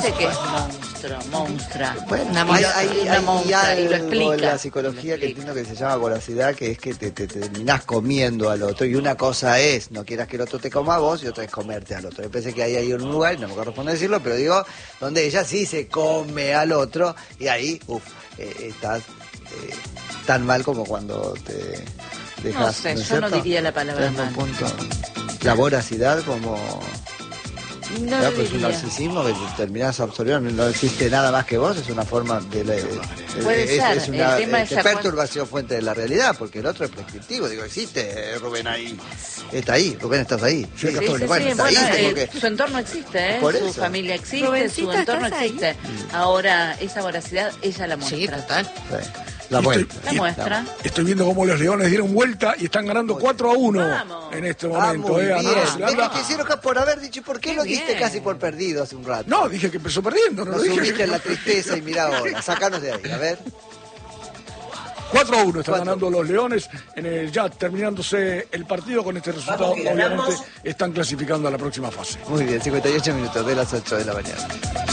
dice que es monstrua. Bueno, Una hay monstrua, y lo algo explica. en la psicología que entiendo que se llama voracidad, que es que te terminás comiendo al otro. Y una cosa es, no quieras que el otro te coma a vos, y otra es comerte al otro. Yo pensé que ahí hay un lugar, no me corresponde decirlo, pero digo, donde ella sí se come al otro, y ahí, estás tan mal como cuando te dejas. No sé, yo no diría la palabra mal. La voracidad como... No Claro, lo pues un diría. narcisismo que te terminás absorbiendo, no existe nada más que vos, es una forma de Puede ser, es una el tema es a perturbación fuente de la realidad, porque el otro es prescriptivo, digo, existe Rubén ahí, está ahí, Rubén estás ahí. Sí, sí, bueno, está bueno, ahí, tengo que... su entorno existe, Por su eso. familia existe, Rubencito, su entorno ¿estás ahí? existe. Ahora, esa voracidad, ella la muestra. Sí, total. Sí, la vuelta. La muestra. Estoy viendo cómo los Leones dieron vuelta y están ganando 4-1 Vamos. en este Ah, momento. muy A bien. Nueva ¿Ves Zelanda. que te hicieron acá por haber dicho, ¿por qué lo diste bien. casi por perdido hace un rato? No, dije que empezó perdiendo. No Nos lo dije subiste en la tristeza y mirá ahora, sacanos de ahí, a ver. 4-1 están 4. ganando los Leones. Ya terminándose el partido con este resultado, obviamente están clasificando a la próxima fase. Muy bien, 58 minutos de las 8 de la mañana.